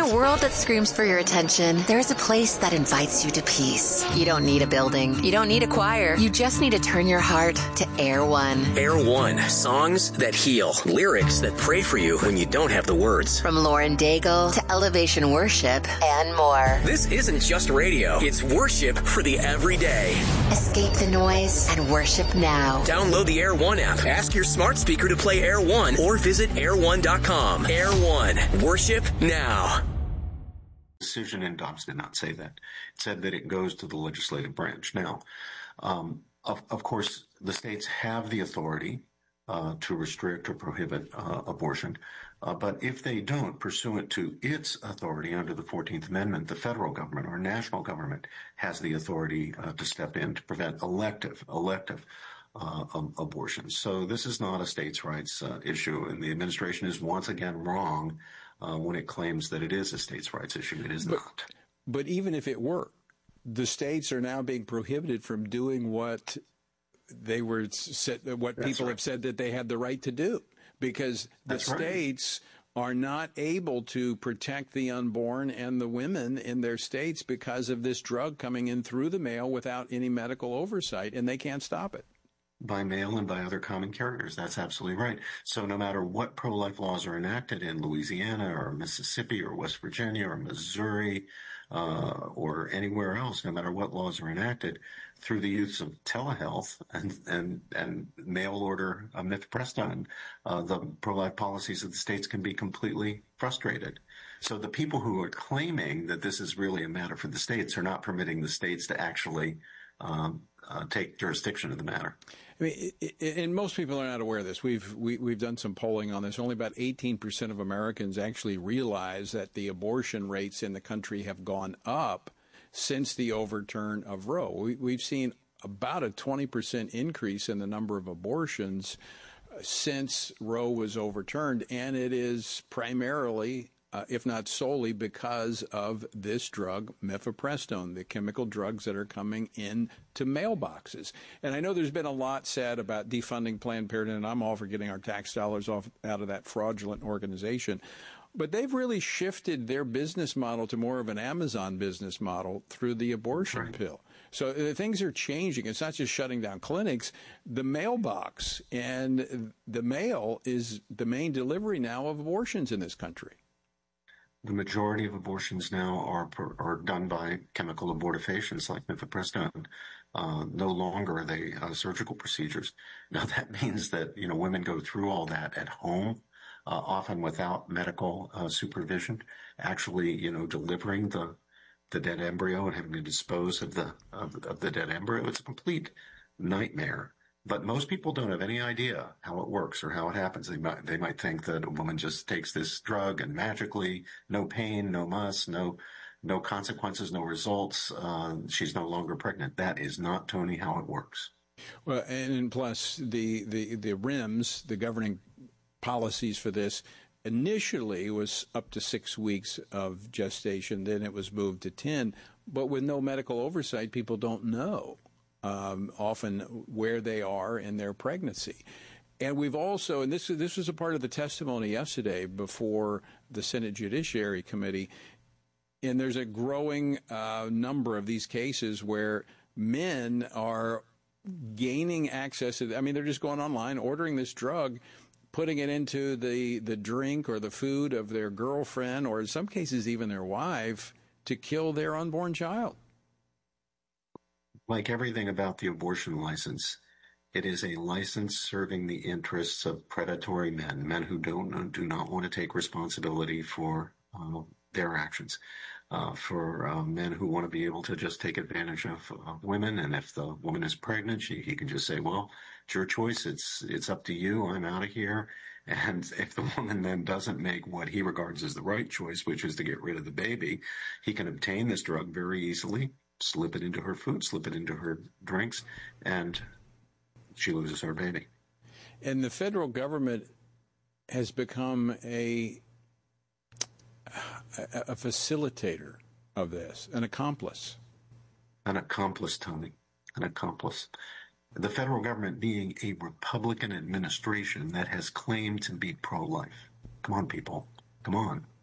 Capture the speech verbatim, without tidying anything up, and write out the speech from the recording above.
a world that screams for your attention, there's a place that invites you to peace. You don't need a building. You don't need a choir. You just need to turn your heart to Air One. Air One. Songs that heal. Lyrics that pray for you when you don't have the words. From Lauren Daigle to Elevation Worship and more. This isn't just radio. It's worship for the everyday. Escape the noise and worship now. Download the Air One app. Ask your smart speaker to play Air One or visit air one dot com. Air One. Worship now. Decision in Dobbs did not say that. It said that it goes to the legislative branch. Now, um, of, of course, the states have the authority uh, to restrict or prohibit uh, abortion. Uh, but if they don't, pursuant to its authority under the fourteenth Amendment, the federal government or national government has the authority uh, to step in to prevent elective, elective uh, um, abortions. So this is not a states' rights uh, issue, and the administration is once again wrong uh, when it claims that it is a states' rights issue. It is but, not. But even if it were, the states are now being prohibited from doing what they were said, what That's people right. have said that they had the right to do. Because the That's states right. are not able to protect the unborn and the women in their states because of this drug coming in through the mail without any medical oversight, and they can't stop it. By mail and by other common carriers. That's absolutely right. So no matter what pro-life laws are enacted in Louisiana or Mississippi or West Virginia or Missouri uh, or anywhere else, no matter what laws are enacted, through the use of telehealth and and, and mail order uh, mifepristone, uh, the pro-life policies of the states can be completely frustrated. So the people who are claiming that this is really a matter for the states are not permitting the states to actually um, uh, take jurisdiction of the matter. I mean, and most people are not aware of this. We've we, we've done some polling on this. Only about eighteen percent of Americans actually realize that the abortion rates in the country have gone up since the overturn of Roe. We, we've seen about a twenty percent increase in the number of abortions since Roe was overturned, and it is primarily, uh, if not solely, because of this drug, mifepristone, the chemical drugs that are coming into mailboxes. And I know there's been a lot said about defunding Planned Parenthood, and I'm all for getting our tax dollars off out of that fraudulent organization. But they've really shifted their business model to more of an Amazon business model through the abortion right. pill. So uh, things are changing. It's not just shutting down clinics. The mailbox and the mail is the main delivery now of abortions in this country. The majority of abortions now are are done by chemical abortifacients like mifepristone. Uh, no longer are they uh, surgical procedures. Now that means that, you know, women go through all that at home. Uh, often without medical uh, supervision, actually, you know, delivering the the dead embryo and having to dispose of the of, of the dead embryo. It's a complete nightmare. But most people don't have any idea how it works or how it happens. They might they might think that a woman just takes this drug and magically, no pain, no muss, no no consequences, no results. Uh, she's no longer pregnant. That is not, Tony, how it works. Well, and plus the the the R I Ms, the governing policies for this, initially was up to six weeks of gestation. Then it was moved to ten. But with no medical oversight, people don't know um, often where they are in their pregnancy. And we've also, and this this was a part of the testimony yesterday before the Senate Judiciary Committee, and there's a growing uh, number of these cases where men are gaining access to, I mean, they're just going online, ordering this drug, putting it into the, the drink or the food of their girlfriend, or in some cases even their wife, to kill their unborn child. Like everything about the abortion license, it is a license serving the interests of predatory men, men who don't do not want to take responsibility for uh, their actions, uh, for uh, men who want to be able to just take advantage of, of women. And if the woman is pregnant, she, he can just say, well, it's your choice. It's it's up to you. I'm out of here. And if the woman then doesn't make what he regards as the right choice, which is to get rid of the baby, he can obtain this drug very easily, slip it into her food, slip it into her drinks, and she loses her baby. And the federal government has become a, a, a facilitator of this, an accomplice. An accomplice, Tony, an accomplice. The federal government being a Republican administration that has claimed to be pro-life. Come on, people. Come on.